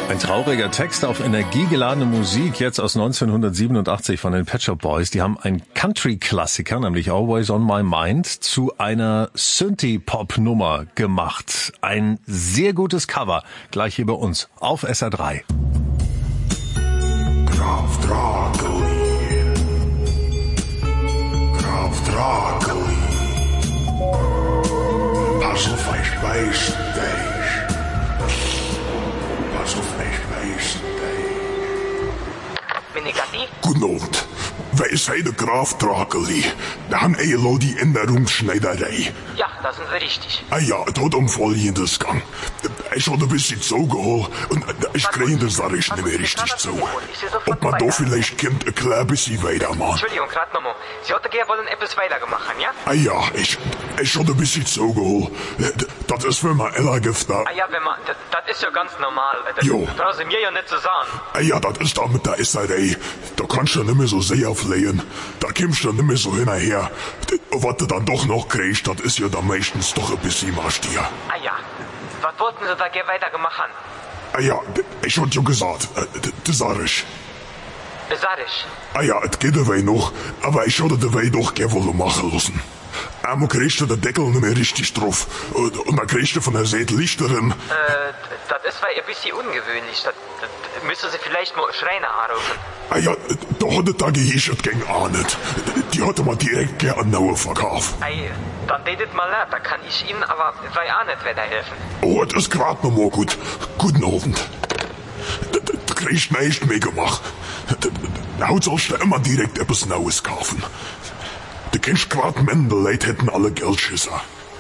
Ein trauriger Text auf energiegeladene Musik, jetzt aus 1987 von den Pet Shop Boys. Die haben einen Country-Klassiker, nämlich Always on My Mind, zu einer Synthie-Pop-Nummer gemacht. Ein sehr gutes Cover, gleich hier bei uns auf SR3. Graf Draculi, Graf Draculi, pass auf, ich weiß dich. Pass auf, ich weiß dich. Benegati? Guten Abend. Wij zijn de Graf Draculi. We haben ELO die Änderungsschneiderei. Ja, da sind wir richtig. Ah ja, het hat Folgendes gang. Ich hatte ein bisschen zugeholt und ich kriege das da nicht mehr richtig zu. Ob man da vielleicht ein klein bisschen weitermachen. Entschuldigung, gerade nochmal. Sie hätten gerne wollen etwas weitergemacht, ja? Ah ja, ich hatte ein bisschen zugeholt. Das ist, wenn man Ella gibt. Ah ja, wenn man, das ist ja ganz normal. Das Jo. brauchen Sie mir ja nicht zu sagen. Ah ja, das ist da mit der SRA. Da kannst du nicht mehr so sehr auflegen. Da kommst du nicht mehr so hinterher. Was du dann doch noch kriegst, das ist ja dann meistens doch ein bisschen Marstier. Ah ja. Was wollten Sie da gerne weitergemacht haben? Ah ja, ich hab ja gesagt, das sag ich. Sag ich. Ah ja, es geht dabei noch, aber ich hatte dabei doch gerne wollen machen lassen. Einmal kriegst du den Deckel nicht mehr richtig drauf. Und dann kriegst du von der Seite Lichterin. Das ist weil ein bisschen ungewöhnlich. Das müssen Sie vielleicht mal Schreiner anrufen. Ah ja, da hat der Gehirn gegen auch nicht. Die hatte man direkt gerne an Naue verkauft. Ei, dann redet mal leid, da kann ich Ihnen aber weil auch nicht weiterhelfen. Oh, das ist grad noch mal gut. Guten Abend. Du kriegst nicht mehr gemacht. Heute sollst du immer direkt etwas Neues kaufen. Du kennst grad Männer, die Leute hätten alle Geldschisser.